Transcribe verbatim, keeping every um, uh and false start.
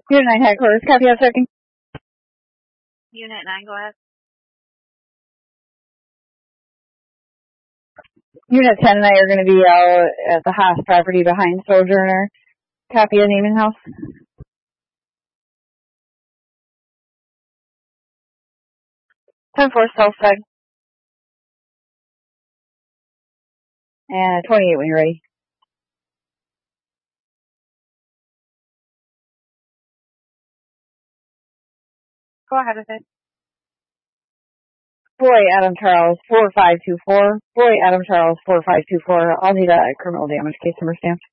Unit nine headquarters, copy that second. Unit nine, go ahead. Unit ten and I are going to be out at the Haas property behind Sojourner. Copy of name and house. ten four south side. And twenty-eight when you're ready. Go ahead with it. Boy, Adam Charles, four five two four. Boy, Adam Charles, four five two four. I'll need a criminal damage case number stamped.